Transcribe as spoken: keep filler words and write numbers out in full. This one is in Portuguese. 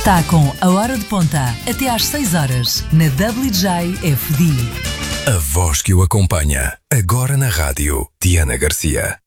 Está com a Hora de Ponta, até às seis horas, na W J F D. A voz que o acompanha, agora na rádio, Diana Garcia.